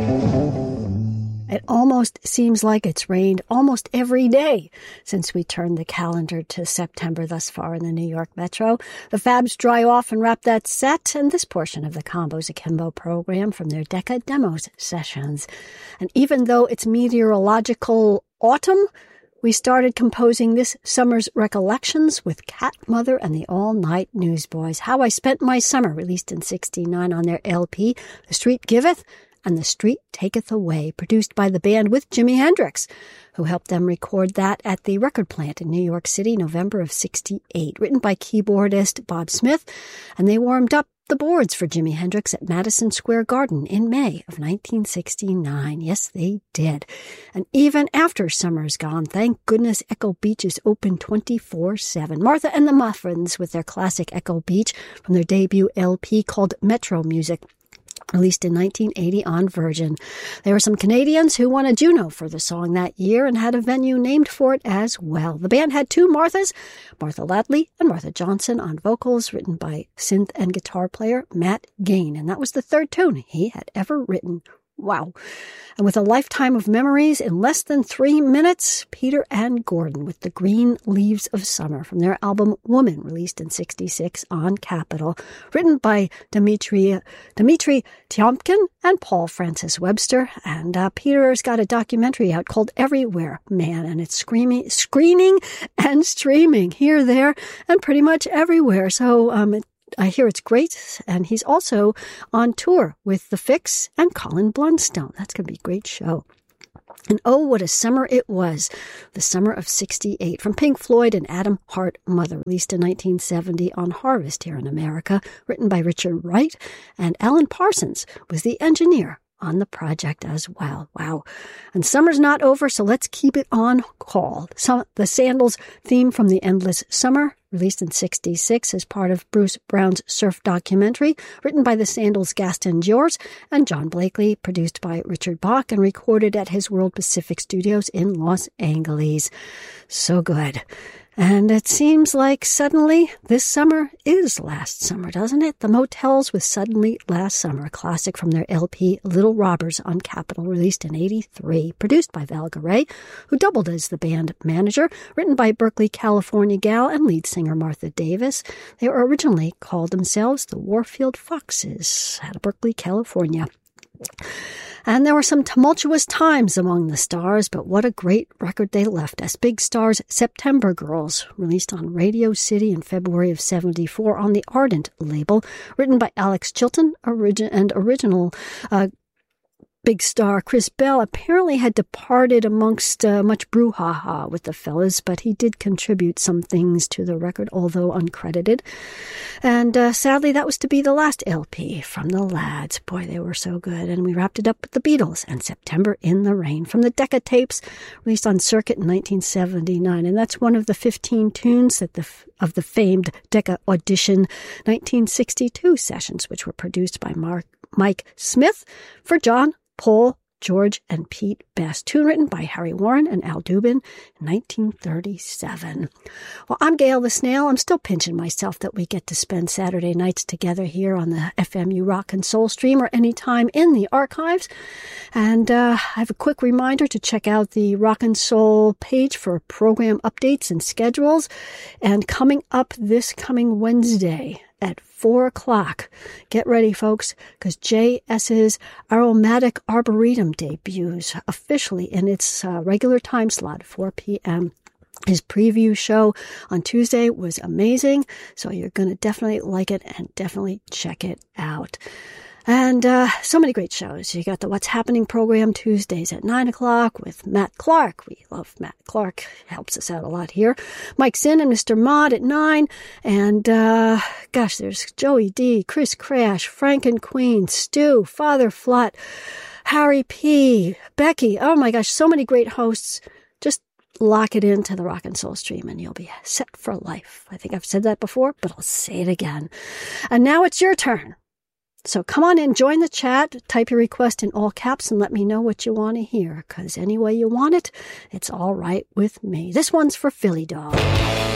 It almost seems like it's rained almost every day since we turned the calendar to September thus far in the New York Metro. The Fabs dry off and wrap that set and this portion of the Combos Akimbo program from their Decca Demos sessions. And even though it's meteorological autumn, we started composing this summer's recollections with Cat Mother and the All Night Newsboys. How I Spent My Summer, released in '69 on their LP, The Street Giveth and The Street Taketh Away, produced by the band with Jimi Hendrix, who helped them record that at the record plant in New York City, November of '68, written by keyboardist Bob Smith, and they warmed up the boards for Jimi Hendrix at Madison Square Garden in May of 1969. Yes, they did. And even after summer's gone, thank goodness Echo Beach is open 24/7. Martha and the Muffins with their classic Echo Beach from their debut LP called Metro Music, released in 1980 on Virgin. There were some Canadians who won a Juno for the song that year and had a venue named for it as well. The band had two Marthas, Martha Ladley and Martha Johnson on vocals, written by synth and guitar player Matt Gain, and that was the third tune he had ever written. Wow. And with a lifetime of memories in less than 3 minutes, Peter and Gordon with The Green Leaves of Summer from their album Woman, released in '66 on Capitol, written by Dmitri Tiomkin and Paul Francis Webster. And Peter's got a documentary out called Everywhere Man, and it's screening and streaming here, there, and pretty much everywhere. So I hear it's great, and he's also on tour with The Fix and Colin Blunstone. That's going to be a great show. And oh, what a summer it was. The summer of '68 from Pink Floyd and Adam Hart Mother, released in 1970 on Harvest here in America, written by Richard Wright, and Alan Parsons was the engineer on the project as well. Wow. And summer's not over, so let's keep it on call. The Sandals theme from The Endless Summer, released in '66 as part of Bruce Brown's surf documentary, written by the Sandals' Gaston Diors and John Blakely, produced by Richard Bach and recorded at his World Pacific Studios in Los Angeles. So good. And it seems like suddenly this summer is last summer, doesn't it? The Motels with Suddenly Last Summer, a classic from their LP Little Robbers on Capitol, released in '83, produced by Val Garay, who doubled as the band manager, written by Berkeley, California gal and lead singer Martha Davis. They were originally called themselves the Warfield Foxes out of Berkeley, California. And there were some tumultuous times among the stars, but what a great record they left us. Big Star's September Girls, released on Radio City in February of '74 on the Ardent label, written by Alex Chilton, original Big Star Chris Bell apparently had departed amongst much brouhaha with the fellas, but he did contribute some things to the record, although uncredited. And sadly, that was to be the last LP from the lads. Boy, they were so good. And we wrapped it up with the Beatles and September in the Rain from the Decca tapes, released on Circuit in 1979. And that's one of the 15 tunes that of the famed Decca Audition 1962 sessions, which were produced by Mike Smith for John, Paul, George, and Pete Best. Tune written by Harry Warren and Al Dubin in 1937. Well, I'm Gail the Snail. I'm still pinching myself that we get to spend Saturday nights together here on the FMU Rock and Soul stream or anytime in the archives. And I have a quick reminder to check out the Rock and Soul page for program updates and schedules. And coming up this coming Wednesday at 4 o'clock. Get ready, folks, because JS's Aromatic Arboretum debuts officially in its regular time slot, 4 p.m. His preview show on Tuesday was amazing, so you're going to definitely like it and definitely check it out. And so many great shows. You got the What's Happening program Tuesdays at 9 o'clock with Matt Clark. We love Matt Clark. Helps us out a lot here. Mike Zinn and Mr. Mod at 9. And, gosh, there's Joey D, Chris Crash, Frank and Queen, Stu, Father Flut, Harry P, Becky. Oh my gosh, so many great hosts. Just lock it into the Rock and Soul stream and you'll be set for life. I think I've said that before, but I'll say it again. And now it's your turn. So come on in, join the chat, type your request in all caps and let me know what you want to hear, because any way you want it, it's all right with me. This one's for Philly Dog.